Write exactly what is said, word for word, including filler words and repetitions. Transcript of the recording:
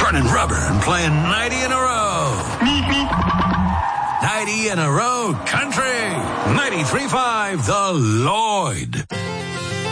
burning rubber and playing ninety in a row. ninety in a row country. ninety-three point five The Lloyd.